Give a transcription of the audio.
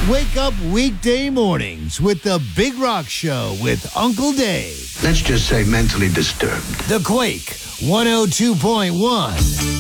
Wake up weekday mornings with the Big Rock Show with Uncle Dave. Let's just say mentally disturbed. The Quake 102.1.